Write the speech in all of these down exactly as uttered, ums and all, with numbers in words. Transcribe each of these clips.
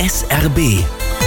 S R B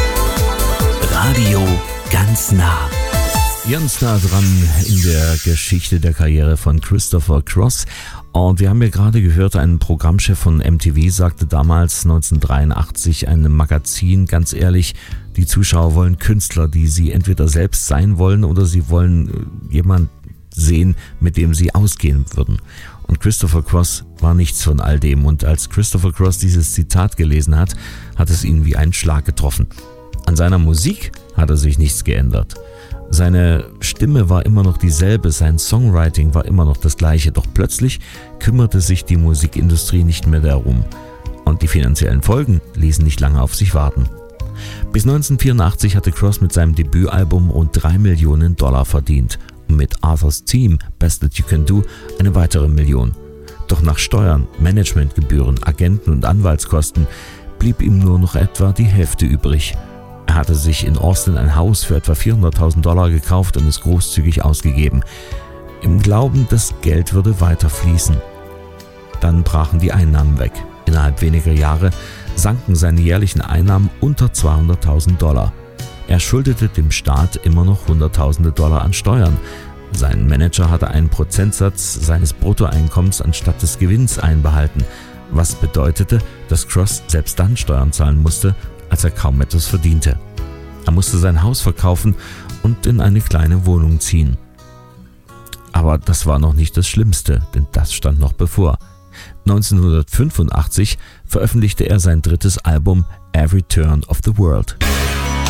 Radio ganz nah. Ganz nah dran in der Geschichte der Karriere von Christopher Cross. Und wir haben ja gerade gehört, ein Programmchef von M T V sagte damals neunzehnhundertdreiundachtzig einem Magazin, ganz ehrlich, die Zuschauer wollen Künstler, die sie entweder selbst sein wollen oder sie wollen jemand sehen, mit dem sie ausgehen würden. Und Christopher Cross war nichts von all dem. Und als Christopher Cross dieses Zitat gelesen hat, hat es ihn wie ein Schlag getroffen. An seiner Musik hat er sich nichts geändert. Seine Stimme war immer noch dieselbe, sein Songwriting war immer noch das gleiche, doch plötzlich kümmerte sich die Musikindustrie nicht mehr darum. Und die finanziellen Folgen ließen nicht lange auf sich warten. Bis neunzehnhundertvierundachtzig hatte Cross mit seinem Debütalbum rund drei Millionen Dollar verdient und mit Arthur's Theme, Best That You Can Do, eine weitere Million. Doch nach Steuern, Managementgebühren, Agenten- und Anwaltskosten blieb ihm nur noch etwa die Hälfte übrig. Er hatte sich in Austin ein Haus für etwa vierhunderttausend Dollar gekauft und es großzügig ausgegeben, im Glauben, das Geld würde weiter fließen. Dann brachen die Einnahmen weg. Innerhalb weniger Jahre sanken seine jährlichen Einnahmen unter zweihunderttausend Dollar. Er schuldete dem Staat immer noch Hunderttausende Dollar an Steuern. Sein Manager hatte einen Prozentsatz seines Bruttoeinkommens anstatt des Gewinns einbehalten, was bedeutete, dass Cross selbst dann Steuern zahlen musste, als er kaum etwas verdiente. Er musste sein Haus verkaufen und in eine kleine Wohnung ziehen. Aber das war noch nicht das Schlimmste, denn das stand noch bevor. neunzehnhundertfünfundachtzig veröffentlichte er sein drittes Album Every Turn of the World.